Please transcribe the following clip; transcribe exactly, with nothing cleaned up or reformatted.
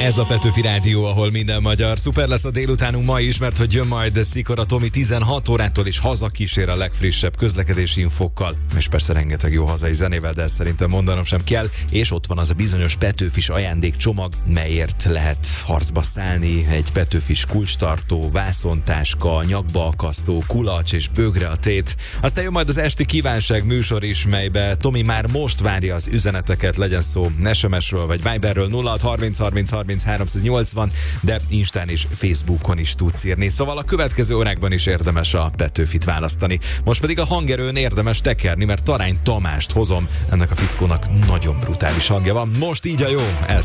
Ez a Petőfi Rádió, ahol minden magyar. Szuper lesz a délutánunk ma is, mert hogy jön majd Szikora Tomi tizenhat órától is hazakísér a legfrissebb közlekedési infokkal. És persze rengeteg jó hazai zenével, de ezt szerintem mondanom sem kell. És ott van az a bizonyos Petőfis ajándékcsomag, melyért lehet harcba szállni. Egy Petőfis kulcstartó, vászontáska, nyakbaakasztó, kulacs és bögre a tét. Aztán jön majd az esti kívánság műsor is, melybe Tomi már most várja az üzeneteket, legyen szó es em es-ről vagy Viberről nulla hat harminc harminc harminc háromszáznyolcvan, de Instán és Facebookon is tudsz írni. Szóval a következő órákban is érdemes a Petőfit választani. Most pedig a hangerőn érdemes tekerni, mert Tarány Tamást hozom. Ennek a fickónak nagyon brutális hangja van. Most így a jó, ez